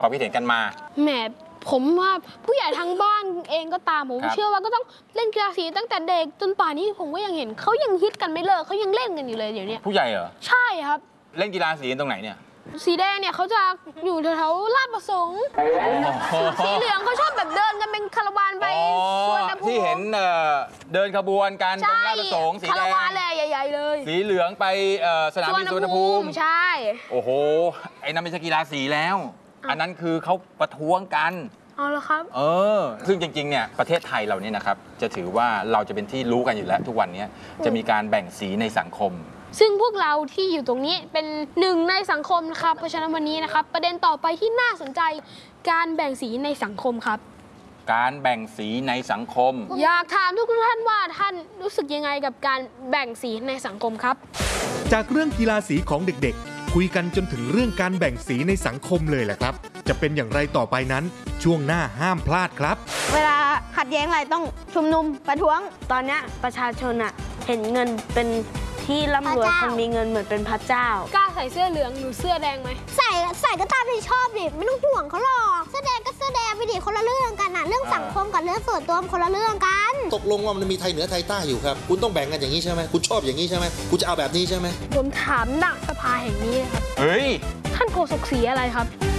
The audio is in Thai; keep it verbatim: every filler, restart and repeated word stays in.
ความคิดเห็นกันมาแหมผมว่าผู้ใหญ่ทางบ้านเองก็ตามผมเชื่อว่าก็ต้องเล่นกีฬาสีตั้งแต่เด็กจนป่านนี้ผมก็ยังเห็นเขายังฮิตกันไม่เลิกเขายังเล่นกันอยู่เลยเดี๋ยวนี้ผู้ใหญ่เหรอใช่ครับเล่นกีฬาสีตรงไหนเนี่ยสีแดงเนี่ยเขาจะอยู่แถวๆลาดประสงค์สีเหลืองเขาชอบแบบเดินกันเป็นคาราวานไปสวนภูมิที่เห็นเดินขบวนกันตรงลาดประสงค์สีแดงคาราวานเลยใหญ่ๆเลยสีเหลืองไปสนามบินสุวรรณภูมิใช่โอ้โหไอ้นั่นไม่ใช่กีฬาสีแล้วอันนั้นคือเขาประท้วงกันเอาละครับเออซึ่งจริงๆเนี่ยประเทศไทยเราเนี่ยนะครับจะถือว่าเราจะเป็นที่รู้กันอยู่แล้วทุกวันนี้จะมีการแบ่งสีในสังคมซึ่งพวกเราที่อยู่ตรงนี้เป็นหนึ่งในสังคมนะครับเพราะฉะนั้นวันนี้นะครับประเด็นต่อไปที่น่าสนใจการแบ่งสีในสังคมครับการแบ่งสีในสังคมอยากถามทุกท่านว่าท่านรู้สึกยังไงกับการแบ่งสีในสังคมครับจากเรื่องกีฬาสีของเด็กๆคุยกันจนถึงเรื่องการแบ่งสีในสังคมเลยแหละครับจะเป็นอย่างไรต่อไปนั้นช่วงหน้าห้ามพลาดครับเวลาขัดแย้งอะไรต้องชุมนุมประท้วงตอนนี้ประชาชนอะเห็นเงินเป็นที่ร่ำรวยคนมีเงินเหมือนเป็นพระเจ้ากล้าใส่เสื้อเหลืองหรือเสื้อแดงไหมใส่ใส่ก็ตามที่ชอบดิไม่ต้องห่วงเขาหรอกเสื้อแดงก็เสื้อแดงไปดิคนละเรื่องกันนะเรื่องสังคมกับเรื่องส่วนตัวคนละเรื่องกันตกลงว่ามันมีไทยเหนือไทยใต้อยู่ครับคุณต้องแบ่งกันอย่างนี้ใช่ไหมคุณชอบอย่างนี้ใช่ไหมคุณจะเอาแบบนี้ใช่ไหมผมถามหนักสภาแห่งนี้ครับเฮ้ยท่านโฆษกสีอะไรครับ